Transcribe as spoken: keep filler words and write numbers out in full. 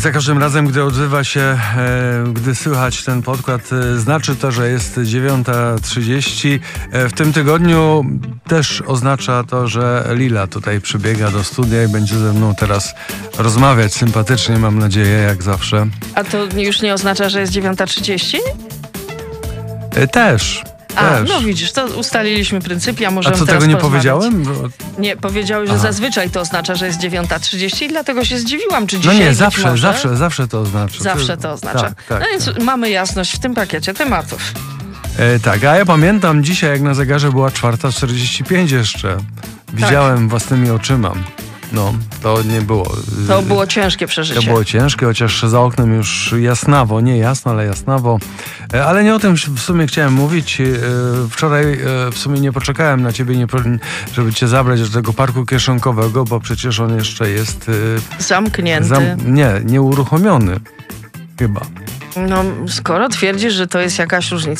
Za każdym razem, gdy odzywa się, e, gdy słychać ten podkład, e, znaczy to, że jest dziewiąta trzydzieści. E, w tym tygodniu też oznacza to, że Lila tutaj przybiega do studia i będzie ze mną teraz rozmawiać sympatycznie, mam nadzieję, jak zawsze. A to już nie oznacza, że jest dziewiąta trzydzieści? E, też. A, też. no widzisz, to ustaliliśmy pryncypia, A możemy co, teraz tego nie porozmawiać. powiedziałem? Bo... Nie, powiedziałeś, że Aha. zazwyczaj to oznacza, że jest dziewiąta trzydzieści i dlatego się zdziwiłam, czy No dzisiaj nie, być zawsze, może... zawsze, zawsze to oznacza. Zawsze to oznacza. Tak, tak, no więc tak. mamy jasność w tym pakiecie tematów. E, tak, a ja pamiętam dzisiaj, jak na zegarze była czwarta czterdzieści pięć jeszcze. Widziałem własnymi oczyma. No, to nie było... To było ciężkie przeżycie. To było ciężkie, chociaż za oknem już jasnawo, nie jasno, ale jasnawo. E, Ale nie o tym w sumie chciałem mówić. E, Wczoraj e, w sumie nie poczekałem na ciebie, nie, po- żeby cię zabrać do tego parku kieszonkowego, bo przecież on jeszcze jest e, Zamknięty. zam- nie, nieuruchomiony. Chyba. No, skoro twierdzisz, że to jest jakaś różnica,